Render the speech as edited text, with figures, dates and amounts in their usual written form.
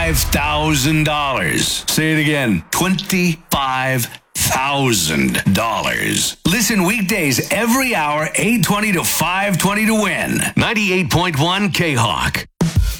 $25,000. Say it again. $25,000. Listen weekdays every hour, 8:20 to 5:20 to win. 98.1 K-Hawk.